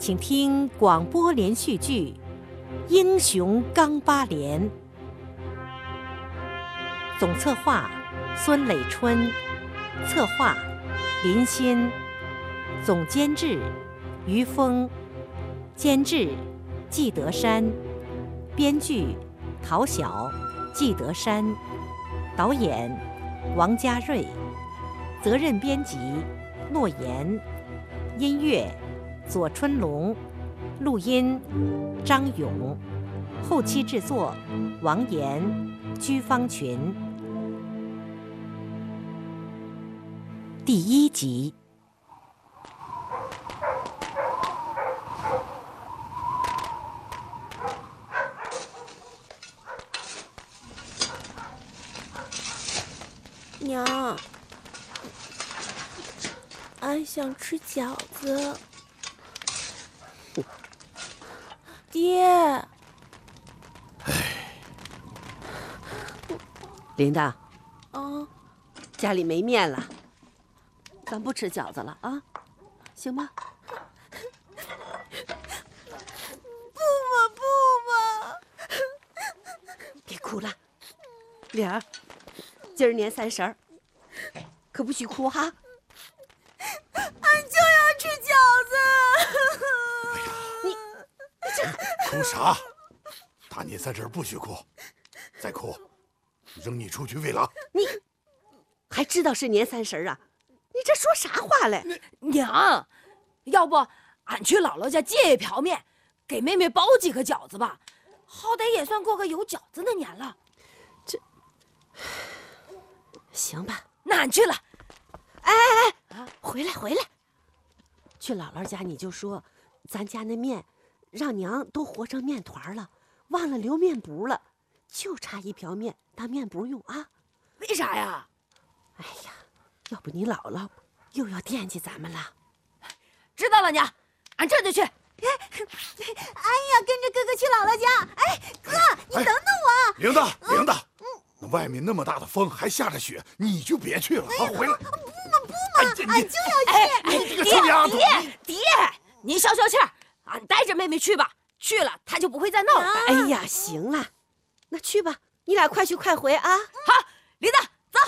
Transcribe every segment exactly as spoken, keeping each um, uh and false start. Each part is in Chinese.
请听广播连续剧《英雄钢八连》，总策划孙磊春，策划林鑫，总监制于峰，监制季德山，编剧陶晓、季德山，导演王家瑞，责任编辑诺言，音乐左春龙，录音张勇，后期制作王岩、居方群。第一集。 娘，俺想吃饺子。爹， 铃铛， 啊， 家里没面了，咱不吃饺子了啊，行吗？ 不嘛不嘛！ 别哭了，玲儿，今儿年三十儿，可不许哭哈。 俺就要吃饺子。 你，你这哭啥？大年三十不许哭，再哭，扔你出去喂狼。 你还知道是年三十啊？你这说啥话嘞？ 娘，要不俺去姥姥家借一瓢面，给妹妹包几个饺子吧，好歹也算过个有饺子的年了。 这，行吧， 那俺去了。 哎哎哎，啊，回来回来，去姥姥家你就说，咱家那面让娘都和成面团了，忘了留面补了，就差一瓢面当面补用啊。 为啥呀？ 哎呀，要不你姥姥又要惦记咱们了。 知道了，娘，俺这就去。 哎呀，跟着哥哥去姥姥家。哎，哥，你等等我。 铃铛，铃铛，那外面那么大的风，还下着雪，你就别去了啊！回来。 不嘛不嘛，俺就要去。 哎， 你这个臭丫头！ 爹爹，您消消气儿，俺带着妹妹去吧，去了她就不会再闹了。 哎呀，行了，那去吧，你俩快去快回啊！ 好，铃铛，走。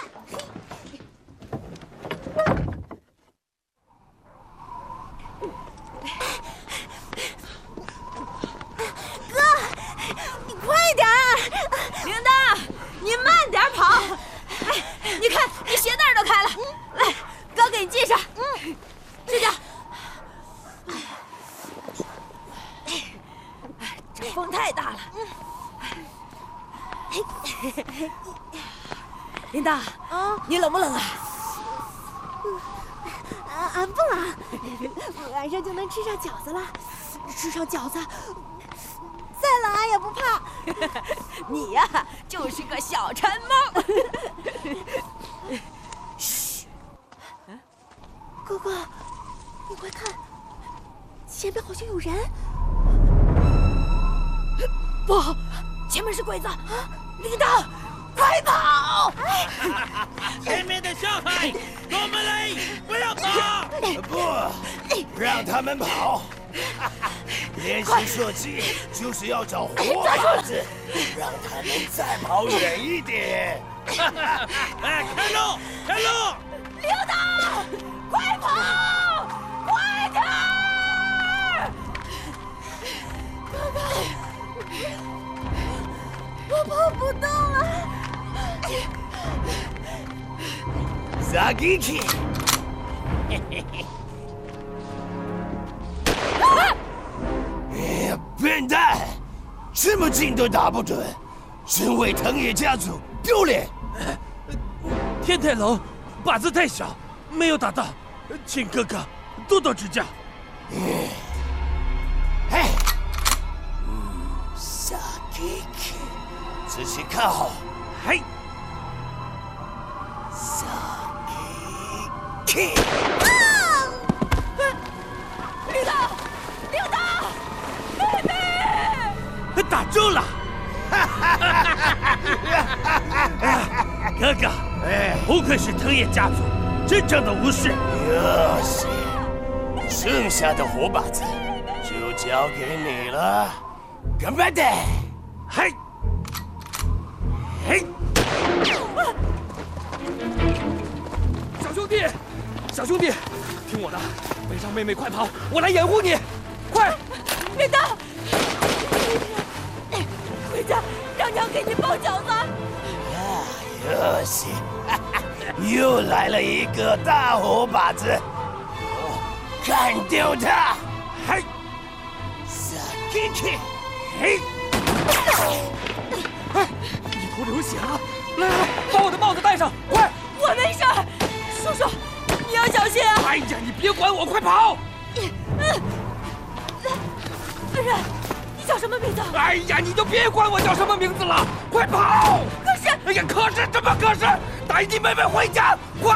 你快点儿！ 铃铛，你慢点跑。哎，你看你鞋带都开了，来，哥给你系上。嗯，这脚。这风太大了。铃铛， 啊， 你冷不冷啊？ 俺俺不冷，晚上就能吃上饺子了。吃上饺子，再冷俺也不怕。 你呀，就是个小馋猫。 嘘，哥哥，你快看，前面好像有人。 不，前面是鬼子！铃铛，快跑！ 前面的小孩，跟我们来，不要跑！ 不，让他们跑。练习射击就是要找活靶子，让他们再跑远一点。 哎，开路，开路！ 铃铛，快跑，快点儿！ 哥哥，我跑不动了。 撒给去！嘿嘿嘿！哎呀，笨蛋，这么近都打不准，身为藤野家族丢脸。 天太冷，靶子太小，没有打到，请哥哥多多指教。 哎，嗯，撒给去，仔细看好。 嗨， 撒给去！ 铃铛，铃铛，妹妹， 打中了！哥哥，不愧是藤野家族，真正的武士。 よし、 剩下的火把子就交给你了，干巴的！ 嘿，嘿！小兄弟，小兄弟，听我的，背上妹妹，快跑！我来掩护你，快！ 别动！回家，让娘给你包饺子。 呀，又是，又来了一个大火把子，哦，干掉他！ 嘿， 撒给去！ 嘿！哎，一头流血了！来来来，把我的帽子戴上，快！ 我没事儿，叔叔，你要小心啊！ 哎呀，你别管我，快跑！ 夫人，你叫什么名字？ 哎呀，你就别管我叫什么名字了，快跑！ 可是， 哎呀，可是什么可是？带你妹妹回家，快！